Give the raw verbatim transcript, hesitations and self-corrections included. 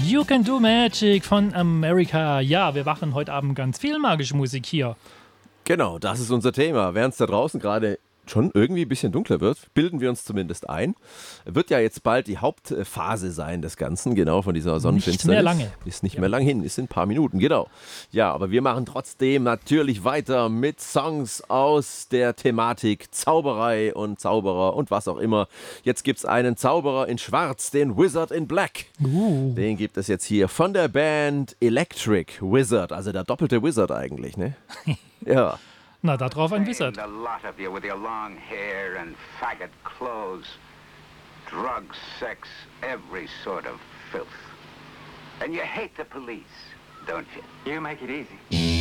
You Can Do Magic von America. Ja, wir machen heute Abend ganz viel magische Musik hier. Genau, das ist unser Thema. Während es da draußen gerade schon irgendwie ein bisschen dunkler wird, bilden wir uns zumindest ein. Wird ja jetzt bald die Hauptphase sein des Ganzen, genau, von dieser Sonnenfinsternis. Nicht mehr lange. Ist nicht Ja. mehr lang hin, ist in ein paar Minuten, genau. Ja, aber wir machen trotzdem natürlich weiter mit Songs aus der Thematik Zauberei und Zauberer und was auch immer. Jetzt gibt es einen Zauberer in Schwarz, den Wizard in Black. Uh. Den gibt es jetzt hier von der Band Electric Wizard, also der doppelte Wizard eigentlich, ne? Ja. Na, da drauf ein Wizard. The lot of you with your long hair and faggot clothes. Drugs, sex, every sort of filth. And you hate the police, don't you? You make it easy.